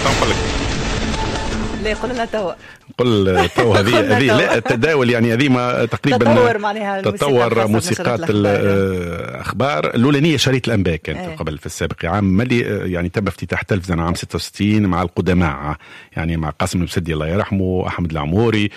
نقول لك. لا قلنا توا. قل توا هذه لا التداول يعني هذه ما تقريبا تطور معناها تطور موسيقات الأخبار. الأولانية شريط الأنباء كانت قبل في السابق عام ملي يعني تم افتتاح تلفزيون عام 66 مع القدماء يعني مع قاسم المسدي الله يرحمه، أحمد العموري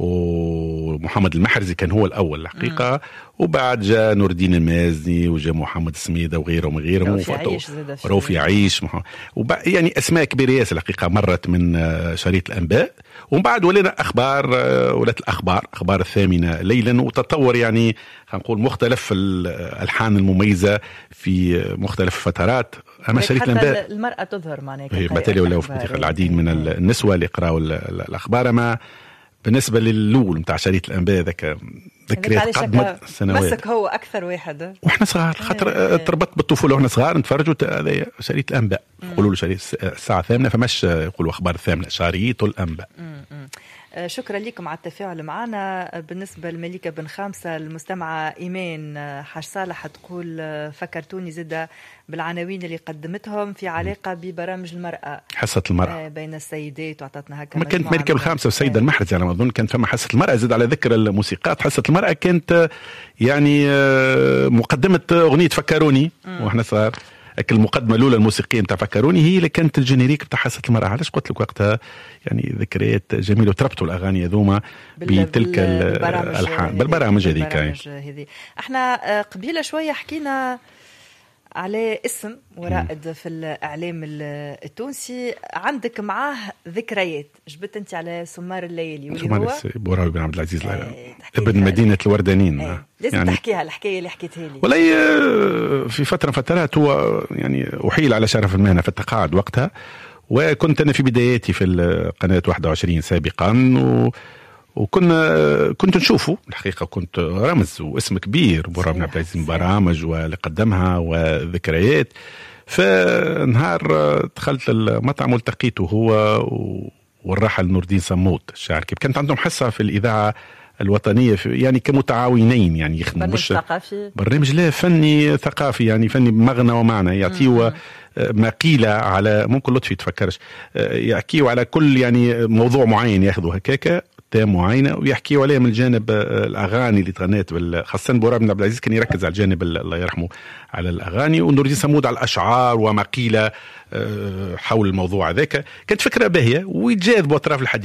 ومحمد المحرزي كان هو الأول الحقيقة. وبعد جاء نور الدين المازني وجاء محمد السميدة وغيرهم روفي عيش يعني أسماء كبيرة ياسر الحقيقة مرت من شريط الأنباء. ومن بعد ولينا أخبار، ولات أخبار الثامنة ليلا، وتطور يعني نقول مختلف الألحان المميزة في مختلف الفترات. أما شريط الأنباء المرأة تظهر معناها مثلا ولا العديد من النسوة اللي يقرأوا الأخبار. أما بالنسبة للأول متاع شريط الأنباء ذاك ذكريات قدمت سنوات. مسك هو أكثر واحد وإحنا صغار خاطر تربط بالطفولة وإحنا صغار نتفرجوا هذا شريط الأنباء يقولوا له شريط الساعة 8 فماش يقولوا أخبار 8 شريط الأنباء. شكرا لكم على التفاعل معنا. بالنسبة لمليكة بن خامسة المستمعة إيمان حاج صالح تقول فكرتوني زدة بالعناوين اللي قدمتهم في علاقة ببرامج المرأة، حصة المرأة بين السيدات، وعطتنا هكا ما كانت ملكة بن خامسة والسيدة المحرز على ما أظن كانت فما حصة المرأة. زد على ذكر الموسيقات حصة المرأة كانت يعني مقدمة أغنية فكروني وإحنا صغار. المقدمة الأولى الموسيقية متاع فكروني هي اللي كانت الجينيريك بتاع حصة المرأة. علاش قلت لك وقتها يعني ذكريات جميلة وتربطوا الأغاني هذوما بتلك الألحان بالبرامج هذيك. احنا قبيلة شوية حكينا على اسم ورائد في الإعلام التونسي، عندك معاه ذكريات. جبت أنت على سمار الليالي واللي هو بوراوي بن عبد العزيز ابن مدينة الوردانين. لازم يعني تحكيها الحكاية اللي حكيتها لي. ولا في فترة فترات هو يعني أحيل على شرف المهنة في التقاعد وقتها، وكنت أنا في بداياتي في القناة 21 سابقا كنت نشوفه الحقيقة. كنت رمز واسم كبير بوراوي بن عبد العزيز، برامج واللي قدمها وذكريات. فنهار دخلت المطعم والتقيته هو والراحل نور الدين صمود الشاعر، كانت عندهم حصة في الإذاعة الوطنية يعني كمتعاونين يعني يخدموا مش برنامج لا فني ثقافي يعني فني بمغنى ومعنى يعطيه ما قيل على ممكن لطفي تفكرش يحكيه على كل يعني موضوع معين ياخذوا هكاكا تام معينة ويحكيوا عليه من الجانب الأغاني اللي تغنيت خاصة بوراوي بن عبد العزيز كان يركز على الجانب الله يرحمه على الأغاني، ونور الدين صمود على الأشعار وما قيل حول الموضوع ذاك. كانت فكرة باهية ويتجاذبوا أطراف الحديث.